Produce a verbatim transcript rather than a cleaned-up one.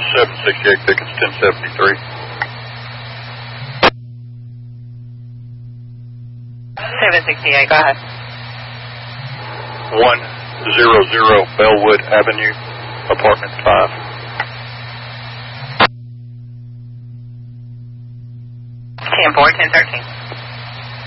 seven sixty-eight Pickens, ten seventy-three. seven sixty-eight, go ahead. one hundred Bellwood Avenue, apartment five. ten four, ten thirteen.